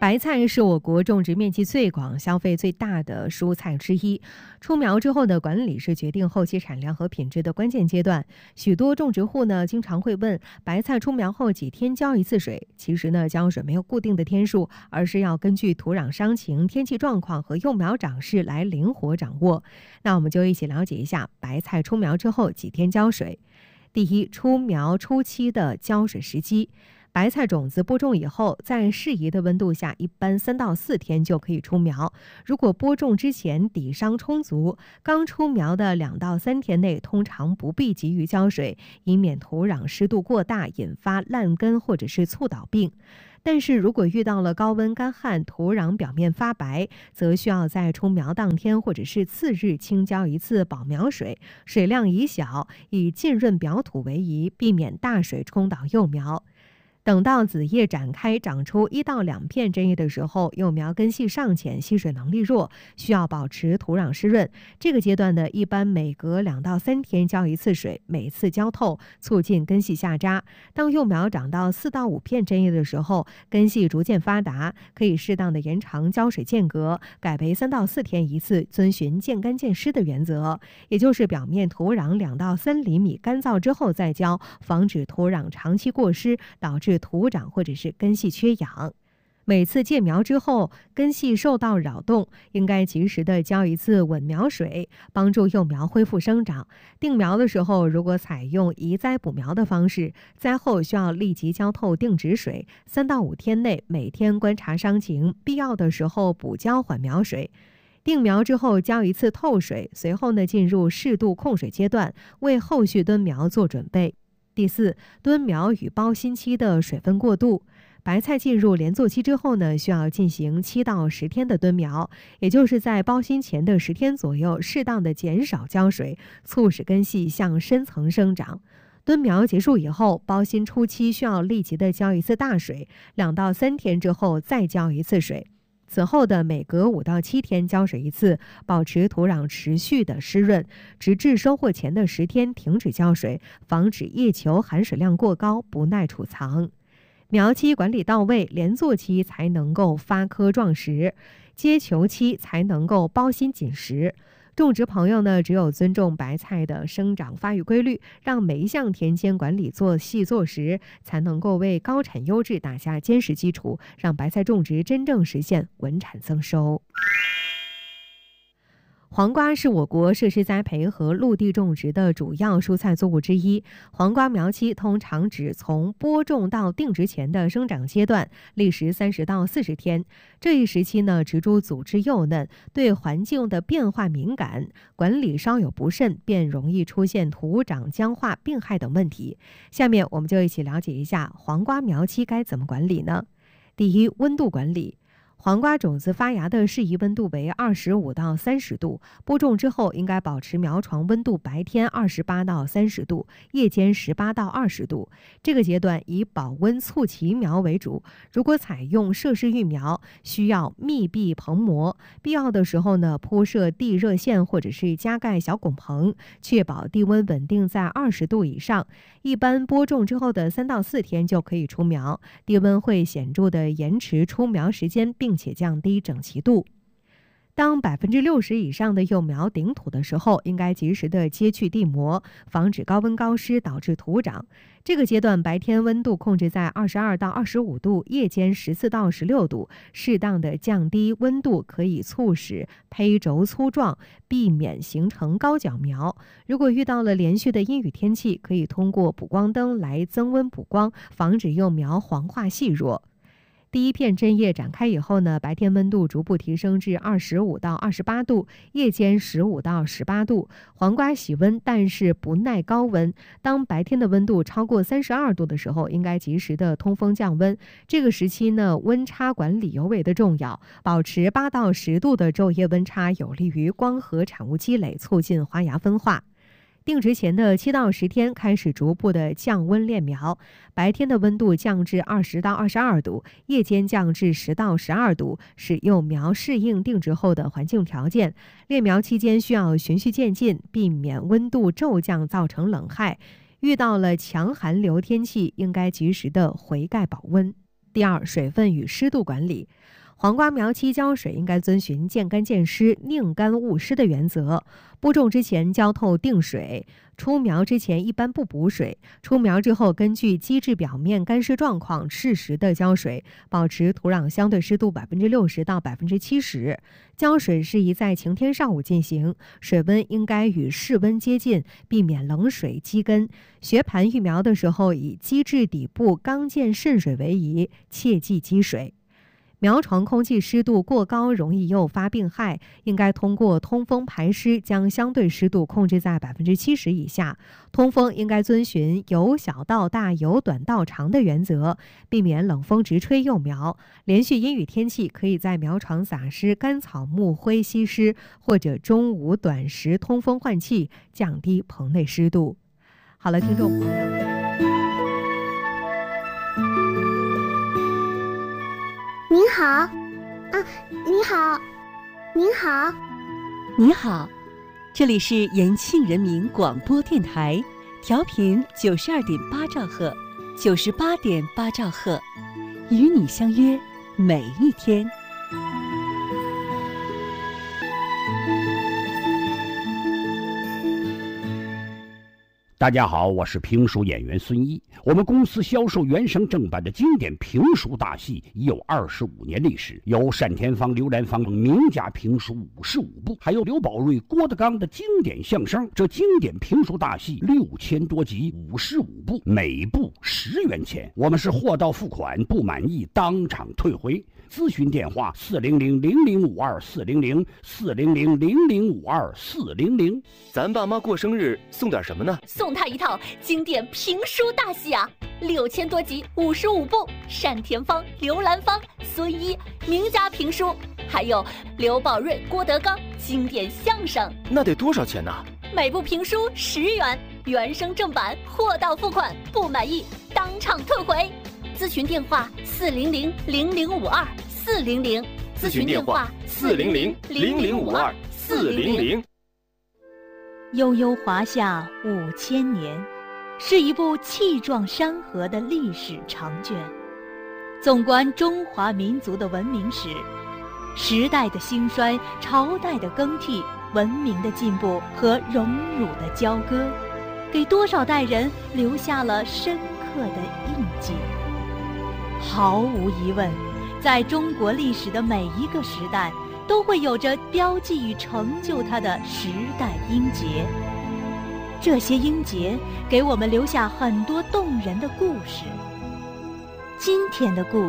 白菜是我国种植面积最广、消费最大的蔬菜之一。出苗之后的管理是决定后期产量和品质的关键阶段。许多种植户呢，经常会问：白菜出苗后几天浇一次水？其实呢，浇水没有固定的天数，而是要根据土壤伤情、天气状况和幼苗长势来灵活掌握。那我们就一起了解一下白菜出苗之后几天浇水。第一，出苗初期的浇水时机。白菜种子播种以后，在适宜的温度下，一般3到4天就可以出苗。如果播种之前底伤充足，刚出苗的2到3天内，通常不必急于浇水，以免土壤湿度过大引发烂根或者是促倒病。但是如果遇到了高温干旱，土壤表面发白，则需要在出苗当天或者是次日清浇一次保苗水，水量宜小，以浸润表土为宜，避免大水冲倒幼苗。等到子叶展开，长出1到2片针叶的时候，幼苗根系尚浅，吸水能力弱，需要保持土壤湿润。这个阶段呢，一般每隔2到3天浇一次水，每次浇透，促进根系下扎。当幼苗长到4到5片针叶的时候，根系逐渐发达，可以适当的延长浇水间隔，改为3到4天一次，遵循渐干渐湿的原则，也就是表面土壤2到3厘米干燥之后再浇，防止土壤长期过湿，导致土长或者是根系缺氧。每次借苗之后，根系受到扰动，应该及时的浇一次稳苗水，帮助幼苗恢复生长。定苗的时候，如果采用移栽补苗的方式，栽后需要立即浇透定植水，3到5天内每天观察伤情，必要的时候补浇缓苗水。定苗之后浇一次透水，随后呢进入适度控水阶段，为后续蹲苗做准备。第四，蹲苗与包心期的水分过渡。白菜进入连作期之后呢，需要进行7到10天的蹲苗，也就是在包心前的10天左右，适当的减少浇水，促使根系向深层生长。蹲苗结束以后，包心初期需要立即的浇一次大水，2到3天之后再浇一次水。此后的每隔5到7天浇水一次，保持土壤持续的湿润，直至收获前的10天停止浇水，防止叶球含水量过高，不耐储藏。苗期管理到位，连作期才能够发颗壮实，接球期才能够包心紧实。种植朋友呢，只有尊重白菜的生长发育规律，让每一项田间管理做细做实，才能够为高产优质打下坚实基础，让白菜种植真正实现稳产增收。黄瓜是我国设施栽培和陆地种植的主要蔬菜作物之一。黄瓜苗期通常指从播种到定植前的生长阶段，历时30到40天。这一时期呢，植株组织幼嫩，对环境的变化敏感，管理稍有不慎，便容易出现土长僵化、病害等问题。下面我们就一起了解一下黄瓜苗期该怎么管理呢？第一，温度管理。黄瓜种子发芽的适宜温度为25到30度，播种之后应该保持苗床温度白天28到30度，夜间18到20度。这个阶段以保温促其苗为主。如果采用设施育苗，需要密闭棚膜，必要的时候呢，铺设地热线或者是加盖小拱棚，确保地温稳定在20度以上。一般播种之后的3到4天就可以出苗，低温会显著的延迟出苗时间，并且降低整齐度。当60%以上的幼苗顶土的时候，应该及时的揭去地膜，防止高温高湿导致土长。这个阶段白天温度控制在22到25度，夜间14到16度，适当的降低温度可以促使胚轴粗壮，避免形成高脚苗。如果遇到了连续的阴雨天气，可以通过补光灯来增温补光，防止幼苗黄化细弱。第一片针叶展开以后呢，白天温度逐步提升至25到28度，夜间15到18度。黄瓜喜温，但是不耐高温。当白天的温度超过32度的时候，应该及时的通风降温。这个时期呢，温差管理尤为的重要，保持8到10度的昼夜温差，有利于光合产物积累，促进花芽分化。定植前的7到10天开始逐步的降温练苗，白天的温度降至20到22度，夜间降至10到12度，使幼苗适应定植后的环境条件。练苗期间需要循序渐进，避免温度骤降造成冷害。遇到了强寒流天气，应该及时的回盖保温。 第二，水分与湿度管理。黄瓜苗期浇水应该遵循见干见湿、宁干勿湿的原则。播种之前浇透定水，出苗之前一般不补水，出苗之后根据基质表面干湿状况适时的浇水，保持土壤相对湿度60%到70%。浇水适宜在晴天上午进行，水温应该与室温接近，避免冷水积根。学盘育苗的时候，以基质底部刚健渗水为宜，切忌积水。苗床空气湿度过高容易诱发病害，应该通过通风排湿将相对湿度控制在70%以下。通风应该遵循由小到大、由短到长的原则，避免冷风直吹幼苗。连续阴雨天气可以在苗床撒施干草木灰吸湿，或者中午短时通风换气，降低棚内湿度。好了，听众朋友。 您好，你好，您好， 你好，这里是延庆人民广播电台，调频92.8兆赫，98.8兆赫，与你相约每一天。 大家好，我是评书演员孙一。我们公司销售原声正版的经典评书大戏已有25年历史，有单田芳、刘兰芳名家评书55部，还有刘宝瑞、郭德纲的经典相声。这经典评书大戏6000多集，55部，每部10元钱。我们是货到付款，不满意当场退回。咨询电话400-0052-400，400-0052-400。 咱爸妈过生日送点什么呢？ 送他一套经典评书大戏啊，6000多集，55部，单田芳、刘兰芳、孙一名家评书，还有刘宝瑞、郭德纲经典相声。 那得多少钱呢？ 每部评书10元，原声正版，货到付款，不满意当场退回。咨询电话400-0052-400， 咨询电话400-0052-400。 悠悠华夏5000年，是一部气壮山河的历史长卷。纵观中华民族的文明史，时代的兴衰、朝代的更替、文明的进步和荣辱的交割，给多少代人留下了深刻的印记。毫无疑问，在中国历史的每一个时代，都会有着标记与成就它的时代英杰。这些英杰给我们留下很多动人的故事。今天的故事